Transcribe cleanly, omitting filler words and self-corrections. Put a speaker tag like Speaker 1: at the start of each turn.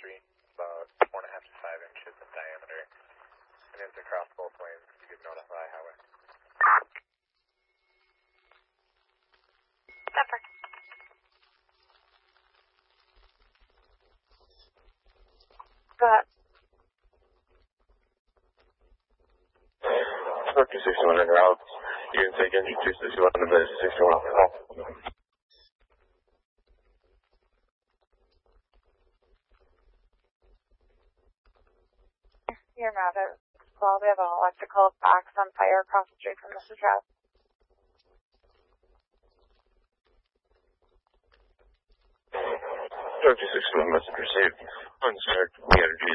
Speaker 1: street, about 4.5 to 5 inches in diameter, and it's across both lanes. You could notify highway.
Speaker 2: Zephyr. Go ahead.
Speaker 3: Smoke 261 en route. You can take entry 261 to base 61 on the call.
Speaker 2: Your Mavic. Well, we have an electrical box on fire across the street from this address.
Speaker 3: Smoke 261 message received. Unserved. The energy